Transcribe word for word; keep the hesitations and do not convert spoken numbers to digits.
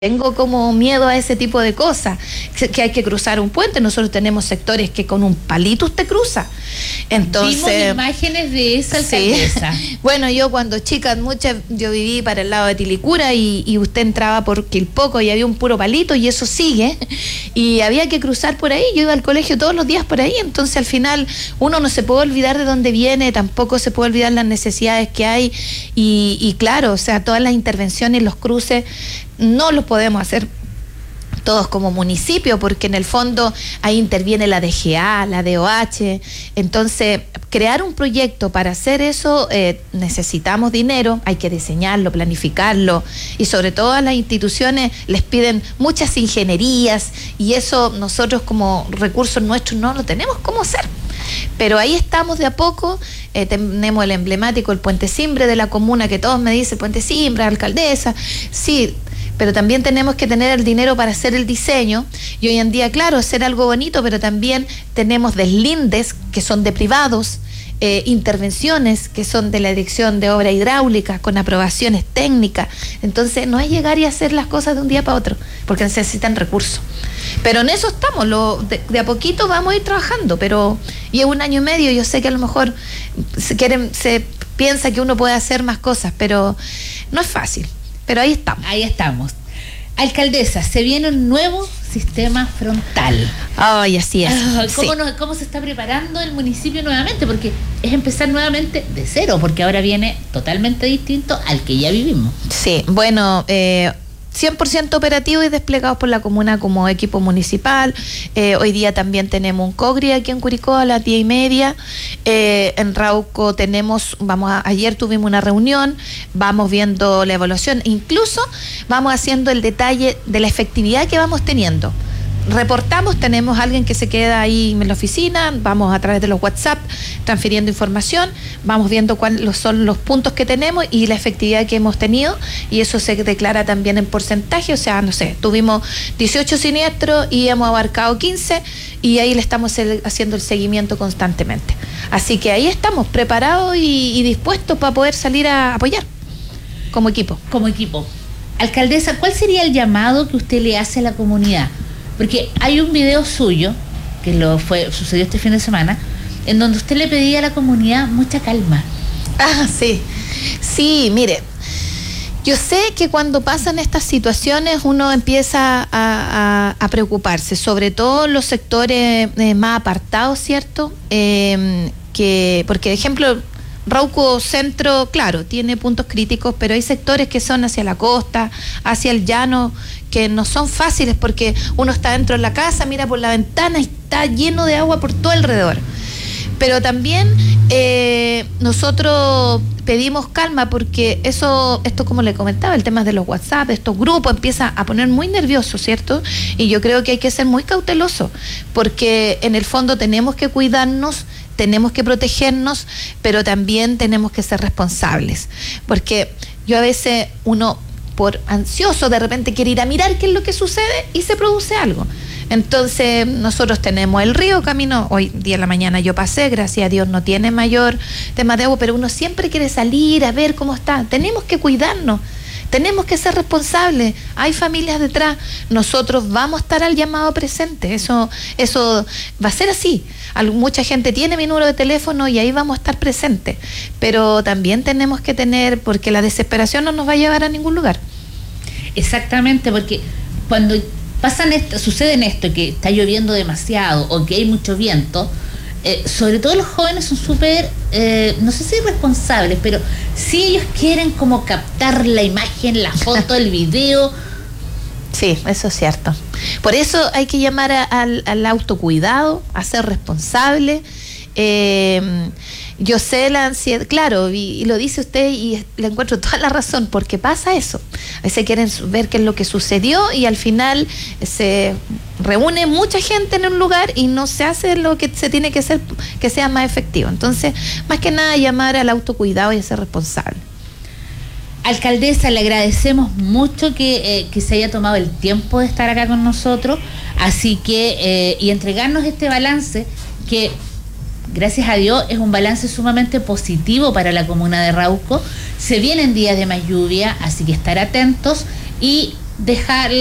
Tengo como miedo a ese tipo de cosas, que hay que cruzar un puente. Nosotros tenemos sectores que con un palito usted cruza. Entonces, vimos imágenes de esa alcaldesa. Sí. Bueno, yo cuando chica, muchas, yo viví para el lado de Tilicura y, y usted entraba por Quilpoco y había un puro palito y eso sigue. Y había que cruzar por ahí. Yo iba al colegio todos los días por ahí. Entonces, al final, uno no se puede olvidar de dónde viene, tampoco se puede olvidar las necesidades que hay. Y, y claro, o sea, todas las intervenciones, los cruces, no los podemos hacer todos como municipio, porque en el fondo ahí interviene la D G A, la D O H. Entonces, crear un proyecto para hacer eso, eh, necesitamos dinero, hay que diseñarlo, planificarlo, y sobre todo a las instituciones les piden muchas ingenierías, y eso nosotros como recursos nuestros no lo tenemos cómo hacer. Pero ahí estamos de a poco. Eh, tenemos el emblemático, el Puente Simbre de la comuna, que todos me dicen, Puente Simbre, alcaldesa, sí, pero también tenemos que tener el dinero para hacer el diseño, y hoy en día, claro, hacer algo bonito, pero también tenemos deslindes que son de privados, eh, intervenciones que son de la Dirección de Obra Hidráulica con aprobaciones técnicas. Entonces no es llegar y hacer las cosas de un día para otro, porque necesitan recursos. Pero en eso estamos, lo, de, de a poquito vamos a ir trabajando, pero llevo un año y medio, yo sé que a lo mejor se, quieren, se piensa que uno puede hacer más cosas, pero no es fácil. Pero ahí estamos. Ahí estamos. Alcaldesa, se viene un nuevo sistema frontal. Ay, así es. Uh, ¿cómo, sí. nos, ¿Cómo se está preparando el municipio nuevamente? Porque es empezar nuevamente de cero, porque ahora viene totalmente distinto al que ya vivimos. Sí, bueno, eh, cien por ciento operativos y desplegados por la comuna como equipo municipal. Eh, hoy día también tenemos un COGRI aquí en Curicó a las diez y media. Eh, en Rauco tenemos, vamos a, ayer tuvimos una reunión, vamos viendo la evaluación, incluso vamos haciendo el detalle de la efectividad que vamos teniendo. Reportamos, tenemos alguien que se queda ahí en la oficina, vamos a través de los WhatsApp transfiriendo información, vamos viendo cuáles son los puntos que tenemos y la efectividad que hemos tenido, y eso se declara también en porcentaje. O sea, no sé, tuvimos dieciocho siniestros y hemos abarcado quince, y ahí le estamos haciendo el seguimiento constantemente. Así que ahí estamos preparados y, y dispuestos para poder salir a apoyar como equipo. Como equipo. Alcaldesa, ¿cuál sería el llamado que usted le hace a la comunidad? Porque hay un video suyo, que lo fue sucedió este fin de semana, en donde usted le pedía a la comunidad mucha calma. Ah, sí. Sí, mire, yo sé que cuando pasan estas situaciones uno empieza a, a, a preocuparse, sobre todo en los sectores eh, más apartados, ¿cierto? Eh, que, porque, por ejemplo, Rauco Centro, claro, tiene puntos críticos, pero hay sectores que son hacia la costa, hacia el llano, que no son fáciles, porque uno está dentro de la casa, mira por la ventana y está lleno de agua por todo alrededor. Pero también eh, nosotros pedimos calma, porque eso, esto como le comentaba, el tema de los WhatsApp, estos grupos empieza a poner muy nervioso, ¿cierto? Y yo creo que hay que ser muy cauteloso, porque en el fondo tenemos que cuidarnos, tenemos que protegernos, pero también tenemos que ser responsables, porque yo a veces uno, por ansioso, de repente quiere ir a mirar qué es lo que sucede y se produce algo. Entonces nosotros tenemos el río camino, hoy día en la mañana yo pasé, gracias a Dios no tiene mayor tema de agua, pero uno siempre quiere salir a ver cómo está. Tenemos que cuidarnos, tenemos que ser responsables, hay familias detrás, nosotros vamos a estar al llamado presente, eso, eso va a ser así. Mucha gente tiene mi número de teléfono y ahí vamos a estar presentes, pero también tenemos que tener, porque la desesperación no nos va a llevar a ningún lugar. Exactamente, porque cuando pasan esto, sucede esto, que está lloviendo demasiado o que hay mucho viento, eh, sobre todo los jóvenes son súper, eh, no sé si irresponsables, pero si ellos quieren como captar la imagen, la foto, el video. Sí, eso es cierto. Por eso hay que llamar a, al, al autocuidado, a ser responsable. Eh, yo sé la ansiedad, claro, y, y lo dice usted y le encuentro toda la razón, porque pasa eso. A veces quieren ver qué es lo que sucedió y al final se reúne mucha gente en un lugar y no se hace lo que se tiene que hacer que sea más efectivo. Entonces, más que nada, llamar al autocuidado y a ser responsable. Alcaldesa, le agradecemos mucho que, eh, que se haya tomado el tiempo de estar acá con nosotros, así que, eh, y entregarnos este balance que, gracias a Dios, es un balance sumamente positivo para la comuna de Rauco. Se vienen días de más lluvia, así que estar atentos, y dejar